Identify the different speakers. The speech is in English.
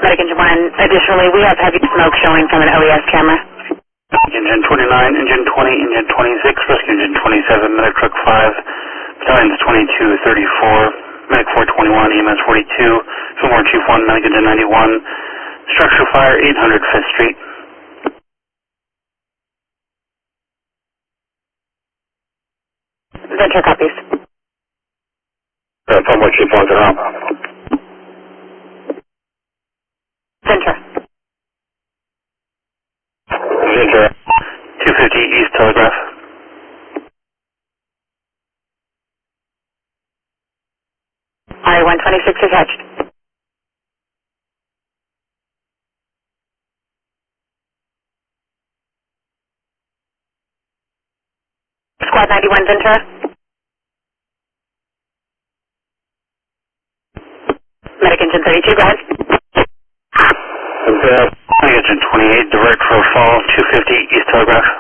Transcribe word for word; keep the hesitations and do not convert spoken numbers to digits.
Speaker 1: Medic Engine one. Additionally, we have heavy smoke showing from an O E S camera.
Speaker 2: Engine twenty-nine, Engine twenty, Engine twenty-six, Rescue Engine twenty-seven, Medic Truck five, Battalions twenty-two, thirty-four, Medic four twenty-one, E M S forty-two, Fillmore Chief one, Medic Engine ninety-one, Structure Fire eight hundred fifth Street.
Speaker 1: Venture copies.
Speaker 2: Uh, Fillmore Chief one, they're up.
Speaker 1: Venture.
Speaker 2: Venture. two fifty East Telegraph.
Speaker 1: I one twenty-six attached. Squad ninety-one, Ventura. Medic Engine thirty-two, go ahead.
Speaker 2: Ventura. Medic Engine twenty-eight, direct for fall, two fifty East Telegraph.